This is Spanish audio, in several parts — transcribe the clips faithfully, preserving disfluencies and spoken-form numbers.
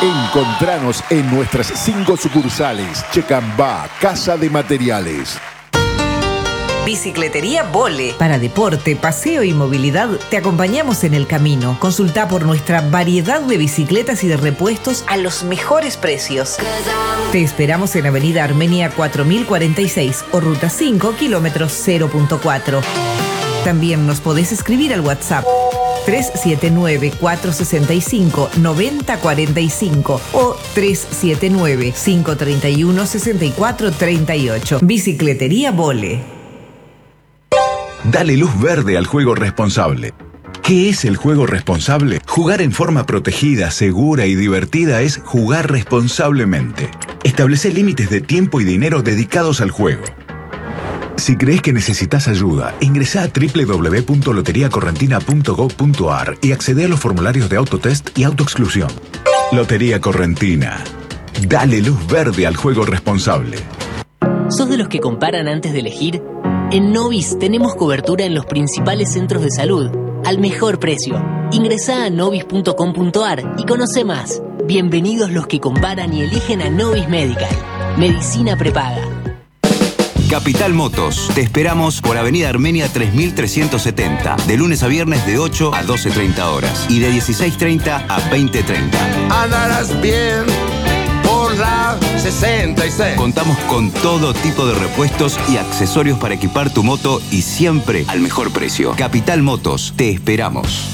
Encontranos en nuestras cinco sucursales. Checambá, Casa de Materiales. Bicicletería Vole. Para deporte, paseo y movilidad, te acompañamos en el camino. Consulta por nuestra variedad de bicicletas y de repuestos a los mejores precios. Te esperamos en Avenida Armenia cuatro mil cuarenta y seis o Ruta cinco, kilómetros cero punto cuatro. También nos podés escribir al WhatsApp tres siete nueve, cuatro seis cinco, nueve cero cuatro cinco o tres siete nueve, cinco tres uno, seis cuatro tres ocho. Bicicletería Vole. Dale luz verde al juego responsable. ¿Qué es el juego responsable? Jugar en forma protegida, segura y divertida es jugar responsablemente. Establece límites de tiempo y dinero dedicados al juego. Si crees que necesitas ayuda, ingresá a doble u doble u doble u punto lotería correntina punto gob punto ar y accede a los formularios de autotest y autoexclusión. Lotería Correntina. Dale luz verde al juego responsable. ¿Sos de los que comparan antes de elegir? En Novis tenemos cobertura en los principales centros de salud, al mejor precio. Ingresá a novis punto com punto ar y conoce más. Bienvenidos los que comparan y eligen a Novis Medical. Medicina prepaga. Capital Motos. Te esperamos por Avenida Armenia tres mil trescientos setenta. De lunes a viernes de ocho a doce treinta horas. Y de dieciséis treinta a veinte treinta. Andarás bien por la sesenta y seis. Contamos con todo tipo de repuestos y accesorios para equipar tu moto y siempre al mejor precio. Capital Motos. Te esperamos.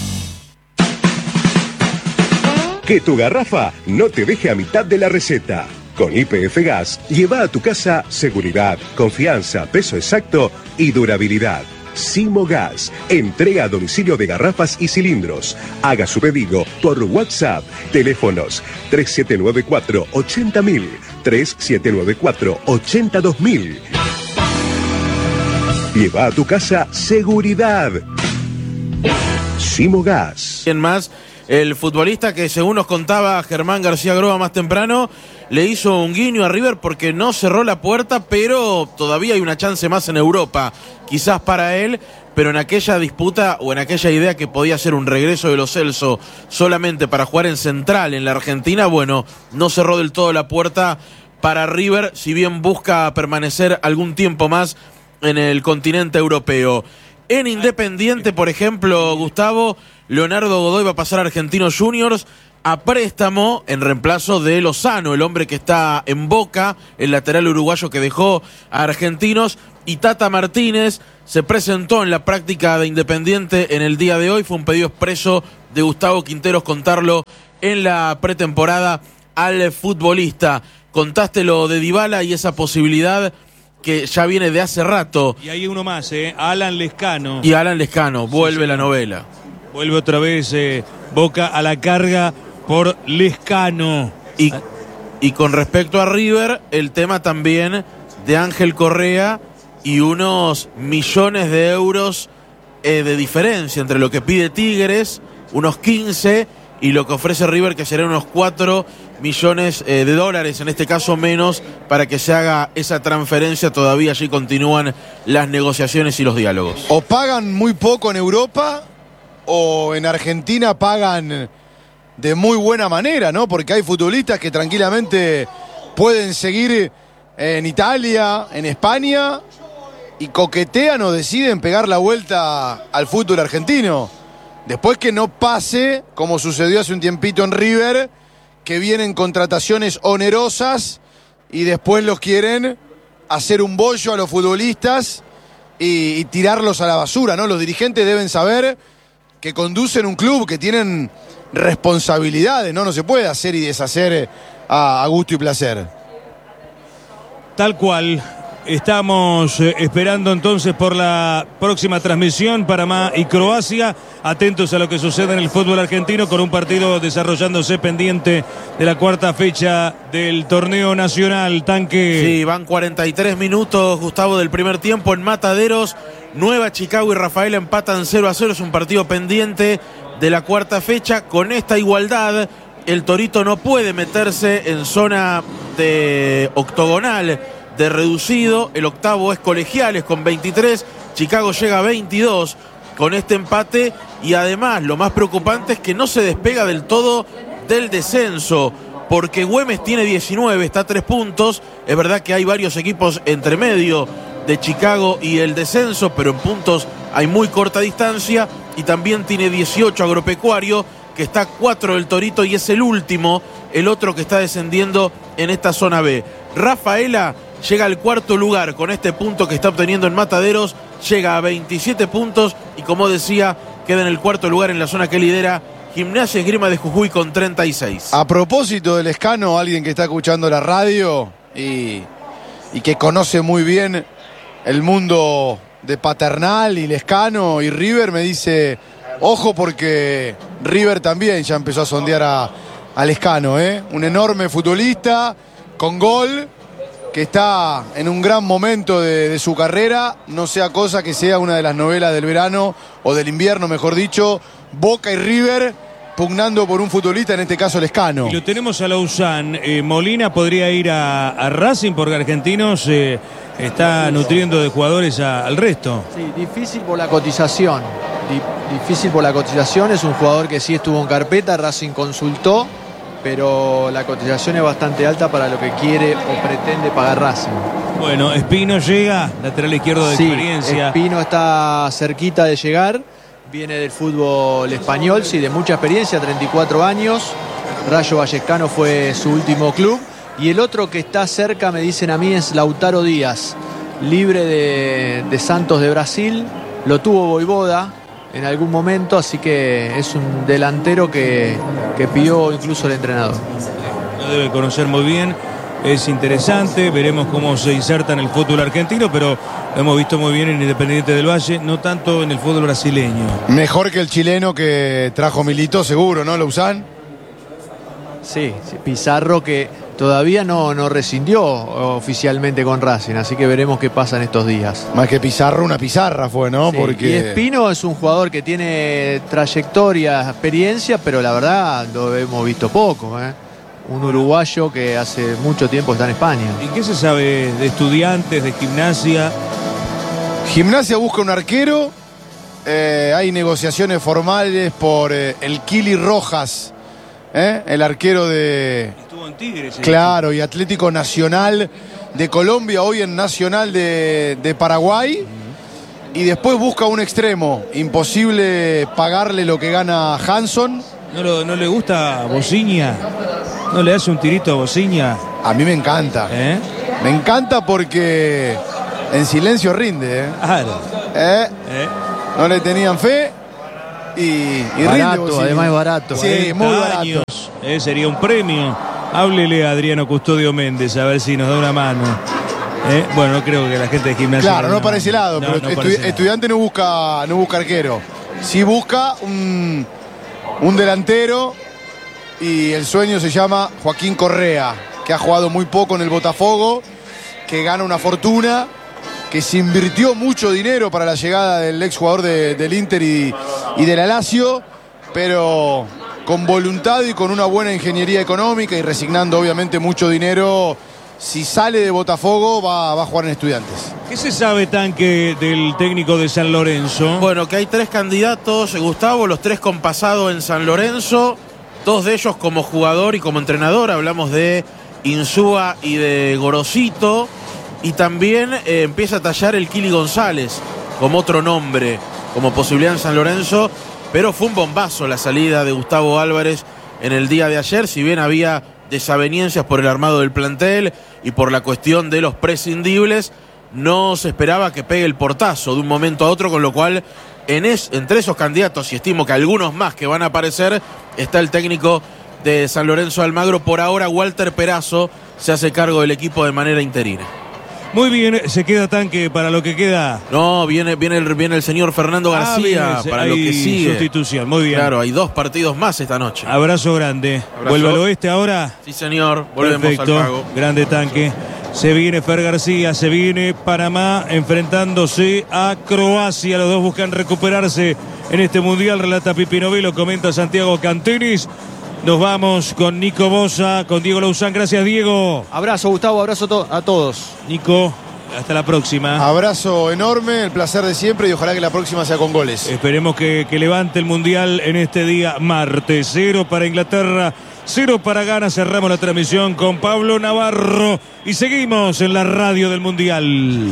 Que tu garrafa no te deje a mitad de la receta. Con Y P F Gas, lleva a tu casa seguridad, confianza, peso exacto y durabilidad. Simo Gas, entrega a domicilio de garrafas y cilindros. Haga su pedido por WhatsApp. Teléfonos tres siete nueve cuatro, ochenta mil, tres siete nueve cuatro, ochenta dos mil. Lleva a tu casa seguridad. Simo Gas. ¿Quién más? El futbolista que, según nos contaba Germán García Groba más temprano, le hizo un guiño a River porque no cerró la puerta, pero todavía hay una chance más en Europa, quizás para él, pero en aquella disputa o en aquella idea que podía ser un regreso de Lo Celso solamente para jugar en Central en la Argentina, bueno, no cerró del todo la puerta para River, si bien busca permanecer algún tiempo más en el continente europeo. En Independiente, por ejemplo, Gustavo, Leonardo Godoy va a pasar a Argentinos Juniors a préstamo en reemplazo de Lozano, el hombre que está en Boca, el lateral uruguayo que dejó a Argentinos, y Tata Martínez se presentó en la práctica de Independiente en el día de hoy. Fue un pedido expreso de Gustavo Quinteros contarlo en la pretemporada al futbolista. Contaste lo de Dybala y esa posibilidad que ya viene de hace rato. Y hay uno más, ¿eh? Alan Lescano. Y Alan Lescano, vuelve sí, la novela. Vuelve otra vez eh, Boca a la carga por Lescano. Y, y con respecto a River, el tema también de Ángel Correa y unos millones de euros eh, de diferencia entre lo que pide Tigres, unos quince, y lo que ofrece River, que serán unos cuatro millones eh, de dólares, en este caso menos, para que se haga esa transferencia. Todavía allí continúan las negociaciones y los diálogos. O pagan muy poco en Europa, o en Argentina pagan de muy buena manera, ¿no? Porque hay futbolistas que tranquilamente pueden seguir en Italia, en España, y coquetean o deciden pegar la vuelta al fútbol argentino. Después que no pase, como sucedió hace un tiempito en River, que vienen contrataciones onerosas y después los quieren hacer un bollo a los futbolistas y, y tirarlos a la basura, ¿no? Los dirigentes deben saber que conducen un club, que tienen responsabilidades, ¿no? No se puede hacer y deshacer a, a gusto y placer. Tal cual. Estamos eh, esperando entonces por la próxima transmisión, Panamá y Croacia. Atentos a lo que sucede en el fútbol argentino, con un partido desarrollándose pendiente de la cuarta fecha del torneo nacional. Tanque. Sí, van cuarenta y tres minutos, Gustavo, del primer tiempo en Mataderos. Nueva Chicago y Rafaela empatan cero a cero. Es un partido pendiente de la cuarta fecha. Con esta igualdad, el Torito no puede meterse en zona de octogonal, de reducido. El octavo es Colegiales con veintitrés, Chicago llega a veintidós con este empate, y además lo más preocupante es que no se despega del todo del descenso. porque Güemes tiene diecinueve, está a tres puntos. Es verdad que hay varios equipos entre medio de Chicago y el descenso, pero en puntos hay muy corta distancia. Y también tiene dieciocho Agropecuario, que está a cuatro del Torito y es el último, el otro que está descendiendo en esta zona B. Rafaela llega al cuarto lugar con este punto que está obteniendo en Mataderos, llega a veintisiete puntos y, como decía, queda en el cuarto lugar en la zona que lidera Gimnasia Esgrima de Jujuy con treinta y seis. A propósito del Escano, alguien que está escuchando la radio y, y que conoce muy bien el mundo de Paternal y Lescano y River, me dice, ojo porque River también ya empezó a sondear a, a Lescano, ¿eh? Un enorme futbolista con gol, que está en un gran momento de, de su carrera, no sea cosa que sea una de las novelas del verano o del invierno, mejor dicho, Boca y River pugnando por un futbolista, en este caso Lescano. Y lo tenemos a Lausanne. Eh, Molina podría ir a, a Racing porque Argentinos eh, está nutriendo de jugadores a, al resto. Sí, difícil por la cotización. Di, difícil por la cotización. Es un jugador que sí estuvo en carpeta, Racing consultó, pero la cotización es bastante alta para lo que quiere o pretende pagar Racing. Bueno, Espino llega, lateral izquierdo de sí, experiencia. Espino está cerquita de llegar. Viene del fútbol español, sí, de mucha experiencia, treinta y cuatro años. Rayo Vallecano fue su último club. Y el otro que está cerca, me dicen a mí, es Lautaro Díaz, libre de, de Santos de Brasil. Lo tuvo Voivoda en algún momento, así que es un delantero que, que pidió incluso el entrenador. Lo debe conocer muy bien. Es interesante, veremos cómo se inserta en el fútbol argentino, pero lo hemos visto muy bien en Independiente del Valle, no tanto en el fútbol brasileño. Mejor que el chileno que trajo Milito, seguro, ¿no, Lausanne? Sí, sí, Pizarro que todavía no, no rescindió oficialmente con Racing, así que veremos qué pasa en estos días. Más que Pizarro, una pizarra fue, ¿no? Sí, Porque... Y Espino es un jugador que tiene trayectoria, experiencia, pero la verdad lo hemos visto poco, ¿eh? Un uruguayo que hace mucho tiempo está en España. ¿Y qué se sabe de Estudiantes, de Gimnasia? Gimnasia busca un arquero. Eh, hay negociaciones formales por eh, el Kili Rojas, ¿eh? El arquero de... Estuvo en Tigres. ¿Sí? Claro, y Atlético Nacional de Colombia, hoy en Nacional de, de Paraguay. Uh-huh. Y después busca un extremo. Imposible pagarle lo que gana Hanson. ¿No, lo, no le gusta a Bociña? ¿No le hace un tirito a Bociña? A mí me encanta. ¿Eh? Me encanta porque en silencio rinde. ¿eh? Claro. ¿Eh? ¿Eh? No le tenían fe y, y barato, rinde. Además es barato. Sí, muy barato. Años, eh, sería un premio. Háblele a Adriano Custodio Méndez a ver si nos da una mano. Eh, bueno, no creo que la gente de Gimnasia... Claro, no, no para ese lado, no, pero no estu estudiante no busca, no busca arquero. Sí busca un, un delantero. Y el sueño se llama Joaquín Correa, que ha jugado muy poco en el Botafogo, que gana una fortuna, que se invirtió mucho dinero para la llegada del exjugador de, del Inter y, y de la Lazio, pero con voluntad y con una buena ingeniería económica y resignando obviamente mucho dinero. Si sale de Botafogo va, va a jugar en Estudiantes. ¿Qué se sabe, Tanque, del técnico de San Lorenzo? Bueno, que hay tres candidatos, Gustavo, los tres con pasado en San Lorenzo. Dos de ellos como jugador y como entrenador. Hablamos de Insúa y de Gorosito. Y también eh, empieza a tallar el Kili González como otro nombre, como posibilidad en San Lorenzo. Pero fue un bombazo la salida de Gustavo Álvarez en el día de ayer. Si bien había desavenencias por el armado del plantel y por la cuestión de los prescindibles, no se esperaba que pegue el portazo de un momento a otro, con lo cual en es, entre esos candidatos, y estimo que algunos más que van a aparecer, está el técnico de San Lorenzo Almagro. Por ahora Walter Perazo se hace cargo del equipo de manera interina. Muy bien, se queda Tanque para lo que queda. No, viene, viene, el, viene el señor Fernando García ah, para lo que sigue. Sustitución, muy bien. Claro, hay dos partidos más esta noche. Abrazo grande. Abrazo. ¿Vuelve al oeste ahora? Sí, señor. Volvemos Perfecto. al pago. Grande Tanque. Se viene Fer García, se viene Panamá enfrentándose a Croacia. Los dos buscan recuperarse en este mundial. Relata Pipi Novello, comenta Santiago Cantenis. Nos vamos con Nico Bosa, con Diego Lausanne. Gracias, Diego. Abrazo, Gustavo, abrazo to a todos. Nico, hasta la próxima. Abrazo enorme, el placer de siempre y ojalá que la próxima sea con goles. Esperemos que, que levante el mundial en este día martes. Cero para Inglaterra, cero para Ghana. Cerramos la transmisión con Pablo Navarro y seguimos en la radio del Mundial.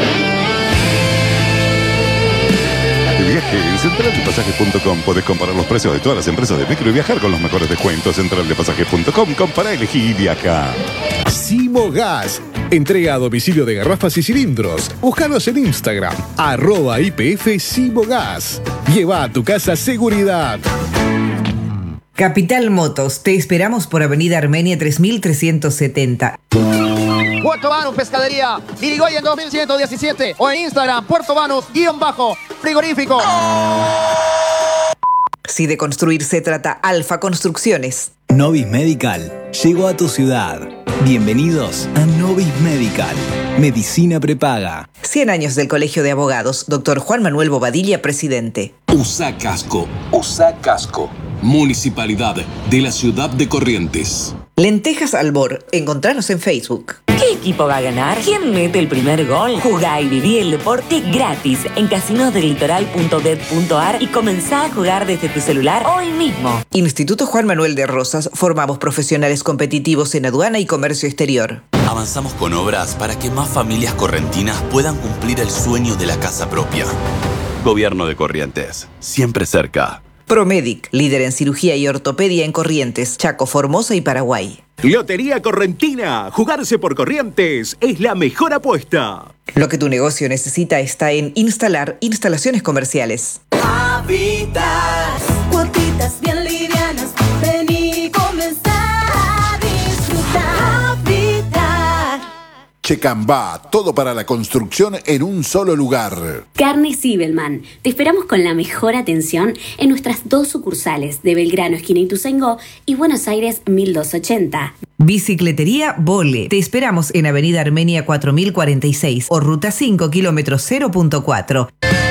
Viaje en central de pasajes punto com. Podés comparar los precios de todas las empresas de micro y viajar con los mejores descuentos. central de pasajes punto com. Compara, elegí y viaja. Simogas. Entrega a domicilio de garrafas y cilindros. Búscanos en Instagram. Arroba I P F Simogas. Lleva a tu casa seguridad. Capital Motos. Te esperamos por Avenida Armenia tres mil trescientos setenta. Puerto Banús Pescadería, Irigoyen dos mil ciento diecisiete o en Instagram, Puerto Banús, guión bajo, frigorífico. Si de construir se trata, Alfa Construcciones. Novis Medical llegó a tu ciudad. Bienvenidos a Novis Medical, medicina prepaga. cien años del Colegio de Abogados, doctor Juan Manuel Bobadilla, presidente. Usa Casco, Usa Casco, Municipalidad de la Ciudad de Corrientes. Lentejas Albor, encontranos en Facebook. ¿Qué equipo va a ganar? ¿Quién mete el primer gol? Jugá y viví el deporte gratis en casinos del litoral punto bet punto ar y comenzá a jugar desde tu celular hoy mismo. Instituto Juan Manuel de Rosas, formamos profesionales competitivos en aduana y comercio exterior. Avanzamos con obras para que más familias correntinas puedan cumplir el sueño de la casa propia. Gobierno de Corrientes, siempre cerca. Promedic, líder en cirugía y ortopedia en Corrientes, Chaco, Formosa y Paraguay. Lotería Correntina. Jugarse por Corrientes es la mejor apuesta. Lo que tu negocio necesita está en Instalar Instalaciones Comerciales. Habitas, cuotitas bien livianas. Vení y comenzá a disfrutar. Habitar. Checambá, todo para la construcción en un solo lugar. Carnes Zibelman. Te esperamos con la mejor atención en nuestras dos sucursales de Belgrano, esquina Ituzaingó, y Buenos Aires mil doscientos ochenta. Bicicletería Vole. Te esperamos en Avenida Armenia cuatro mil cuarenta y seis o Ruta cinco, kilómetro cero punto cuatro.